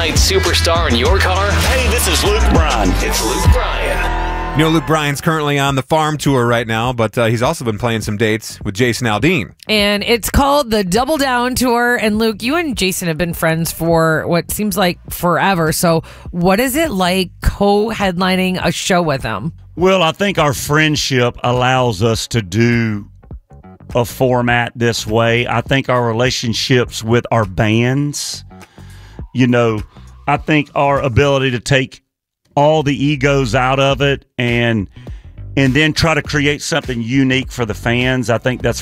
night superstar in your car? Hey, this is Luke Bryan. It's Luke Bryan. You know, Luke Bryan's currently on the farm tour right now, but he's also been playing some dates with Jason Aldean. And it's called the Double Down Tour. And Luke, you and Jason have been friends for what seems like forever. So what is it like co-headlining a show with him? Well, I think our friendship allows us to do a format this way. I think our relationships with our bands, I think our ability to take all the egos out of it and then try to create something unique for the fans. I think that's